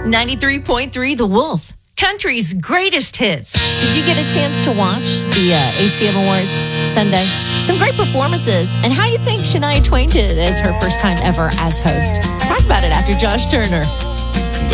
93.3 The Wolf, country's greatest hits. Did you get a chance to watch the ACM Awards Sunday? Some great performances. And how do you think Shania Twain did as her first time ever as host? Talk about it after Josh Turner.